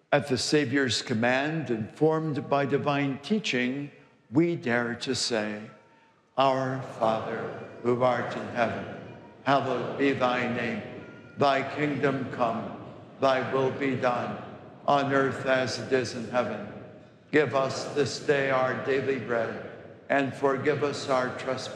At the Savior's command, informed by divine teaching, we dare to say, Our Father, who art in heaven, hallowed be thy name. Thy kingdom come, thy will be done, on earth as it is in heaven. Give us this day our daily bread, and forgive us our trespasses,